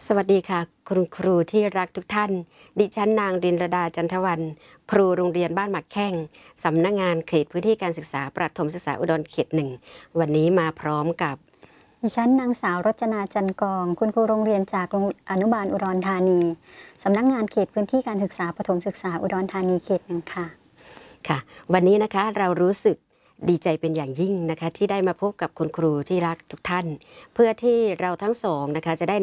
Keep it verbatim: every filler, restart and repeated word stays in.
สวัสดีค่ะคุณครูที่รักทุกท่านดิฉันนางรินรดาจันทวันครูโรงเรียนบ้านหมักแข้งสำนักงานเขตพื้นที่การศึกษาประถมศึกษาอุดรเขตหนึ่งวันนี้มาพร้อมกับดิฉันนางสาวรจนาจันกองคุณครูโรงเรียนจากอนุบาลอุดรธานีสำนักงานเขตพื้นที่การศึกษาประถมศึกษาอุดรธานีเขตหนึ่งค่ะค่ะวันนี้นะคะเรารู้สึกดีใจเป็นอย่างยิ่งนะคะที่ได้มาพบกับคุณครูที่รักทุกท่านเพื่อที่เราทั้งสองนะคะจะได้